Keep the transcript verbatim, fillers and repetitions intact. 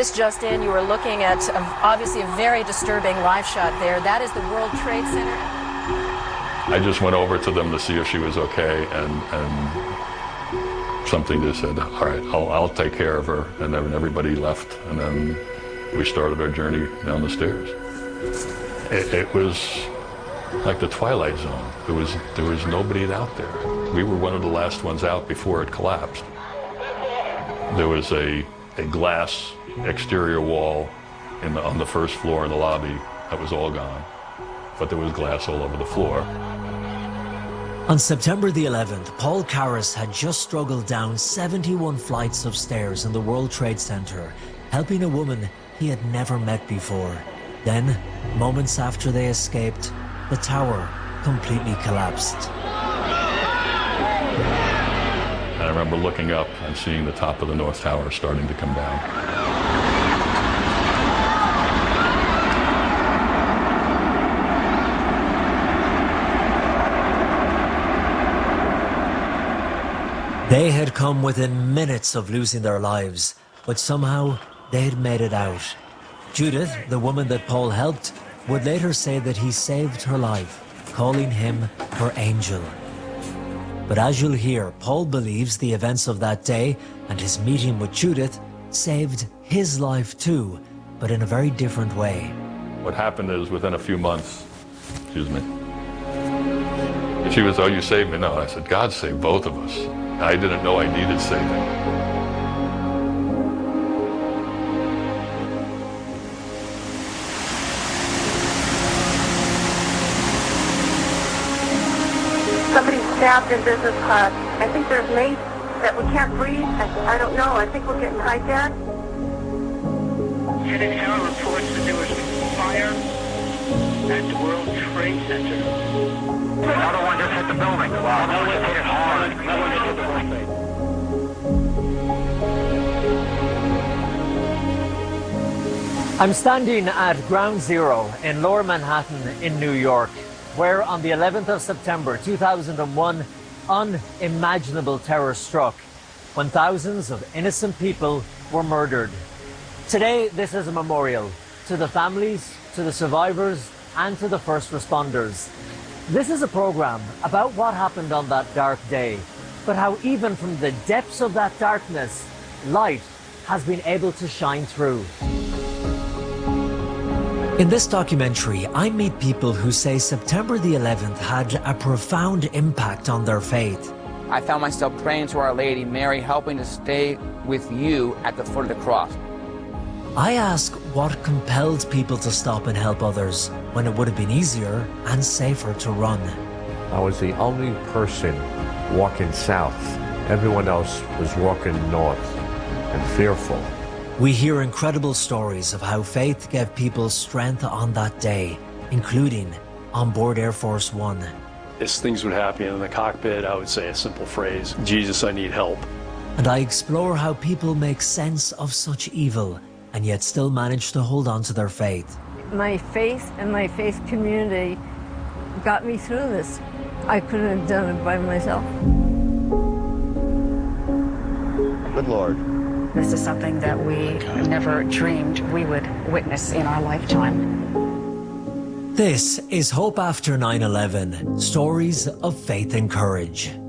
This just in, you were looking at a, obviously a very disturbing live shot there. That is the World Trade Center. I just went over to them to see if she was okay, and, and something just said, all right, I'll, I'll take care of her. And then everybody left, and then we started our journey down the stairs. It, it was like the Twilight Zone. There was, there was nobody out there. We were one of the last ones out before it collapsed. There was a, a glass exterior wall in the, on the first floor in the lobby that was all gone, but there was glass all over the floor. On September the eleventh, Paul Karras had just struggled down seventy-one flights of stairs in the World Trade Center, helping a woman he had never met before. Then, moments after they escaped, the tower completely collapsed. And I remember looking up and seeing the top of the North Tower starting to come down. They had come within minutes of losing their lives, but somehow they had made it out. Judith, the woman that Paul helped, would later say that he saved her life, calling him her angel. But as you'll hear, Paul believes the events of that day and his meeting with Judith saved his life too, but in a very different way. What happened is within a few months, excuse me, she was, oh, you saved me? No, I said, God saved both of us. I didn't know I needed saving. Somebody's stabbed in business class. I think there's mates that we can't breathe. I, I don't know. I think we're getting hijacked. Unit Tower reports that there was a fire at the World Trade Center. Another one just hit the building. Wow, another one hit it hard. Another one just hit the building. I'm standing at Ground Zero in Lower Manhattan in New York, where on the eleventh of September two thousand one, unimaginable terror struck when thousands of innocent people were murdered. Today, this is a memorial to the families, to the survivors, and to the first responders. This is a program about what happened on that dark day, but how even from the depths of that darkness, light has been able to shine through. In this documentary, I meet people who say September the eleventh had a profound impact on their faith. I found myself praying to Our Lady, Mary, helping to stay with you at the foot of the cross. I ask what compelled people to stop and help others when it would have been easier and safer to run. I was the only person walking south. Everyone else was walking north and fearful. We hear incredible stories of how faith gave people strength on that day, including on board Air Force One. As things would happen in the cockpit, I would say a simple phrase, Jesus, I need help. And I explore how people make sense of such evil and yet still manage to hold on to their faith. My faith and my faith community got me through this. I couldn't have done it by myself. Good Lord. This is something that we never dreamed we would witness in our lifetime. This is Hope After nine eleven, stories of faith and courage.